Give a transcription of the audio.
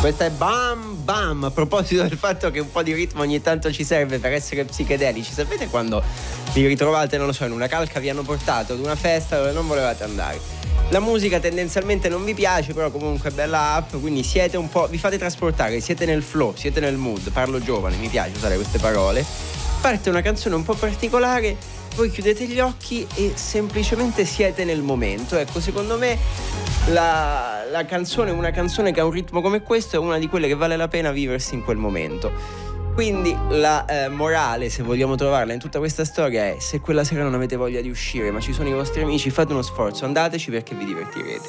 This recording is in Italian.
Questa è Bam Bam. A proposito del fatto che un po' di ritmo ogni tanto ci serve per essere psichedelici, sapete quando vi ritrovate, non lo so, in una calca, vi hanno portato ad una festa dove non volevate andare, la musica tendenzialmente non vi piace, però comunque è bella app, quindi siete un po', vi fate trasportare, siete nel flow, siete nel mood, parlo giovane, mi piace usare queste parole, parte una canzone un po' particolare, voi chiudete gli occhi e semplicemente siete nel momento. Ecco, secondo me la canzone, una canzone che ha un ritmo come questo, è una di quelle che vale la pena viversi in quel momento. Quindi la morale, se vogliamo trovarla in tutta questa storia, è: se quella sera non avete voglia di uscire ma ci sono i vostri amici, fate uno sforzo, andateci perché vi divertirete.